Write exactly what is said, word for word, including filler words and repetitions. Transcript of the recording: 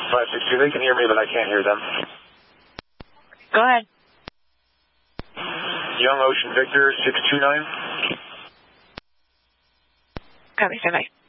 five six two. They can hear me, but I can't hear them. Go ahead. Young Ocean Victor, six two nine. Copy, stand by.